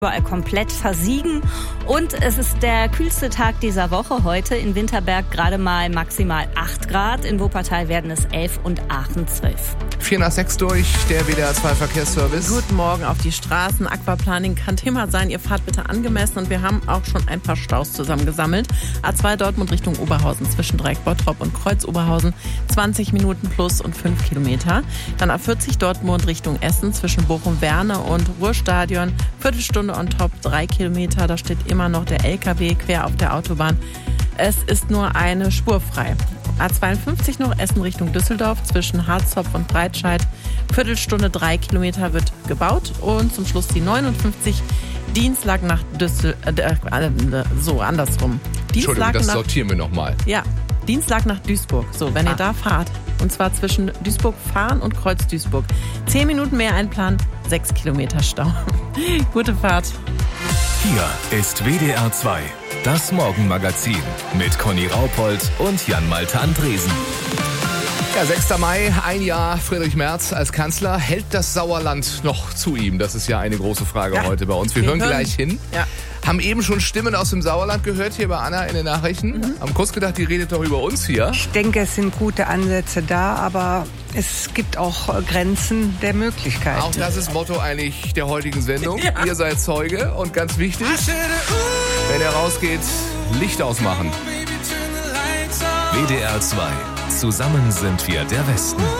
überall komplett versiegen. Und es ist der kühlste Tag dieser Woche heute. In Winterberg gerade mal maximal 8 Grad. In Wuppertal werden es 11 und Aachen 12. 4 nach 6 durch, der WDR 2 Verkehrsservice. Guten Morgen auf die Straßen. Aquaplaning kann Thema sein. Ihr fahrt bitte angemessen und wir haben auch schon ein paar Staus zusammengesammelt. A2 Dortmund Richtung Oberhausen zwischen Dreieck Bottrop und Kreuz Oberhausen 20 Minuten plus und 5 Kilometer. Dann A40 Dortmund Richtung Essen zwischen Bochum-Werne und Ruhrstadion. Viertelstunde on top, 3 Kilometer. Da steht immer noch der LKW quer auf der Autobahn. Es ist nur eine Spur frei. A52 noch Essen Richtung Düsseldorf zwischen Harzopf und Breitscheid. Viertelstunde, 3 Kilometer wird gebaut. Und zum Schluss die 59 Dienstag nach andersrum. Entschuldigung, das sortieren wir nochmal. Ja, Dienstag nach Duisburg. So, wenn ihr da fahrt. Und zwar zwischen Duisburg fahren und Kreuz Duisburg. 10 Minuten mehr einplanen, 6 Kilometer Stau. Gute Fahrt. Hier ist WDR 2, das Morgenmagazin mit Conny Raupold und Jan-Malte Andresen. Ja, 6. Mai, ein Jahr Friedrich Merz als Kanzler. Hält das Sauerland noch zu ihm? Das ist ja eine große Frage heute bei uns. Wir hören gleich hin. Ja. Haben eben schon Stimmen aus dem Sauerland gehört, hier bei Anna in den Nachrichten. Haben kurz gedacht, die redet doch über uns hier. Ich denke, es sind gute Ansätze da, aber es gibt auch Grenzen der Möglichkeiten. Auch das ist Motto eigentlich der heutigen Sendung. Ja. Ihr seid Zeuge und ganz wichtig, wenn er rausgeht, Licht ausmachen. WDR 2, zusammen sind wir der Westen.